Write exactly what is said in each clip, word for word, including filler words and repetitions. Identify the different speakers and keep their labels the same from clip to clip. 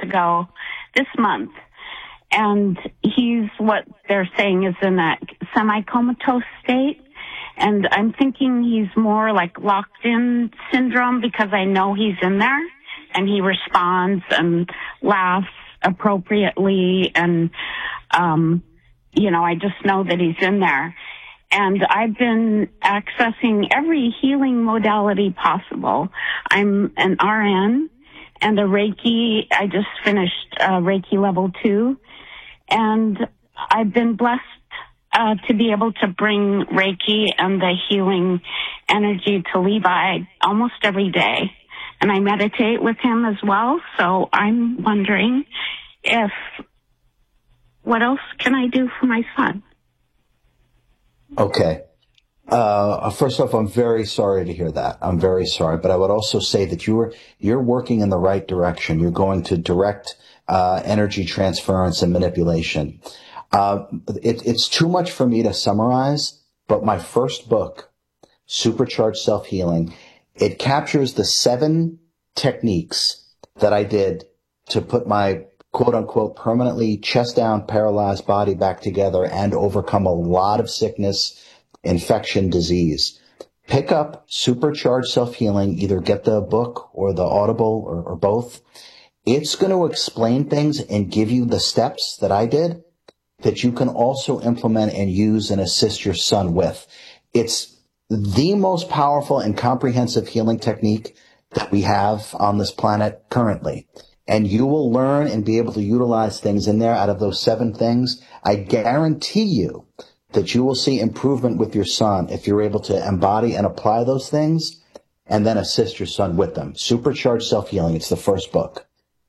Speaker 1: ago this month. And he's what they're saying is in that semi-comatose state. And I'm thinking he's more like locked-in syndrome because I know he's in there and he responds and laughs appropriately. And, um, you know, I just know that he's in there. And I've been accessing every healing modality possible. I'm an R N and a Reiki. I just finished uh, Reiki level two. And I've been blessed uh, to be able to bring Reiki and the healing energy to Levi almost every day. And I meditate with him as well. So I'm wondering if, what else can I do for my son?
Speaker 2: Okay. Uh, first off, I'm very sorry to hear that. I'm very sorry. But I would also say that you are, you're working in the right direction. You're going to direct uh, energy transference and manipulation. Uh, it, it's too much for me to summarize, but my first book, Supercharged Self-Healing, it captures the seven techniques that I did to put my quote-unquote permanently chest-down, paralyzed body back together and overcome a lot of sickness, infection, disease. Pick up Supercharged Self-Healing, either get the book or the Audible or, or both. It's going to explain things and give you the steps that I did that you can also implement and use and assist your son with. It's the most powerful and comprehensive healing technique that we have on this planet currently. And you will learn and be able to utilize things in there out of those seven things. I guarantee you that you will see improvement with your son if you're able to embody and apply those things and then assist your son with them. Supercharged Self-Healing. It's the first book.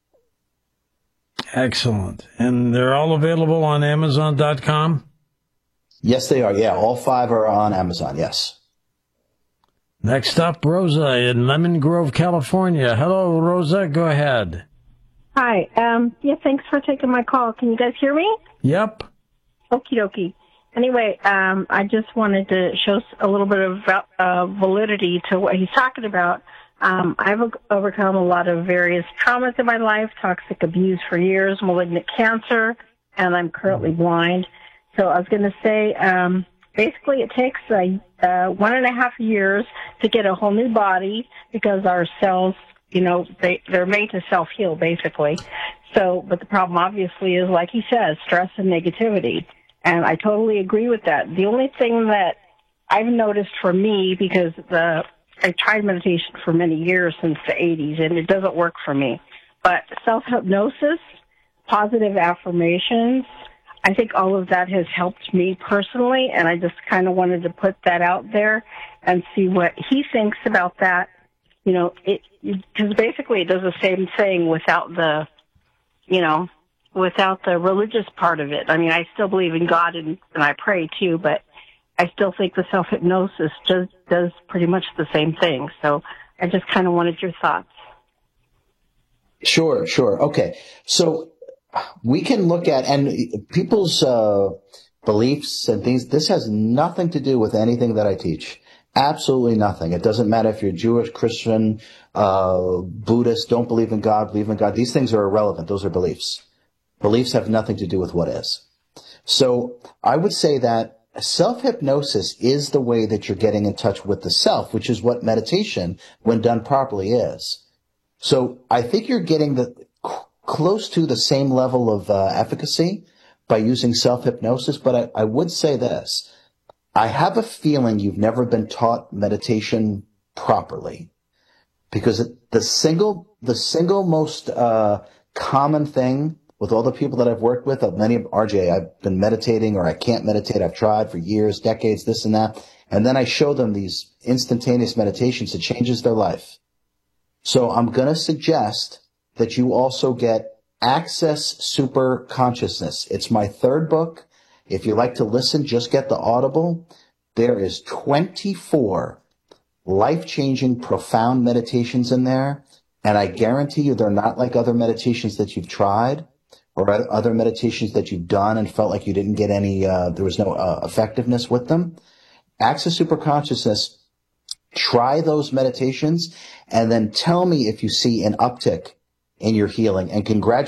Speaker 3: Excellent. And they're all available on Amazon dot com?
Speaker 2: Yes, they are. Yeah, all five are on Amazon. Yes.
Speaker 3: Next up, Rosa in Lemon Grove, California. Hello, Rosa. Go ahead.
Speaker 4: Hi. Um, yeah, thanks for taking my call. Can you guys hear me?
Speaker 3: Yep.
Speaker 4: Okie dokie. Anyway, um, I just wanted to show a little bit of uh, validity to what he's talking about. Um, I've overcome a lot of various traumas in my life, toxic abuse for years, malignant cancer, and I'm currently blind. So I was going to say, um, basically it takes uh, uh, one and a half years to get a whole new body because our cells, you know, they, they're made to self-heal, basically. So, but the problem obviously is, like he says, stress and negativity. And I totally agree with that. The only thing that I've noticed for me, because the I tried meditation for many years since the eighties, and it doesn't work for me. But self-hypnosis, positive affirmations, I think all of that has helped me personally, and I just kind of wanted to put that out there and see what he thinks about that. You know, it because basically it does the same thing without the, you know, without the religious part of it. I mean, I still believe in God and, and I pray too, but I still think the self-hypnosis just does pretty much the same thing. So I just kind of wanted your thoughts.
Speaker 2: Sure, sure. Okay. So we can look at, and people's uh, beliefs and things, this has nothing to do with anything that I teach. Absolutely nothing. It doesn't matter if you're Jewish, Christian, uh, Buddhist, don't believe in God, believe in God. These things are irrelevant. Those are beliefs. Beliefs have nothing to do with what is. So I would say that self-hypnosis is the way that you're getting in touch with the self, which is what meditation, when done properly, is. So I think you're getting the close to the same level of uh, efficacy by using self-hypnosis, but I, I would say this. I have a feeling you've never been taught meditation properly, because the single, the single most uh, common thing with all the people that I've worked with, many of R J, I've been meditating or I can't meditate. I've tried for years, decades, this and that. And then I show them these instantaneous meditations. It changes their life. So I'm going to suggest that you also get Access Super Consciousness. It's my third book. If you like to listen, just get the Audible. There is twenty-four life-changing, profound meditations in there. And I guarantee you they're not like other meditations that you've tried or other meditations that you've done and felt like you didn't get any, uh, there was no uh, effectiveness with them. Access Super Consciousness, try those meditations and then tell me if you see an uptick in your healing. And congratulations.